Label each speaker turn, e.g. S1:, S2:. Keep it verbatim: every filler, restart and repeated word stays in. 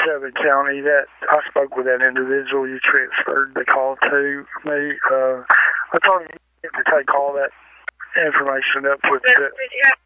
S1: Shelby County. That I spoke with that individual you transferred the call to me. Uh, I told him to take all that information up with
S2: Did,
S1: the...
S2: did you have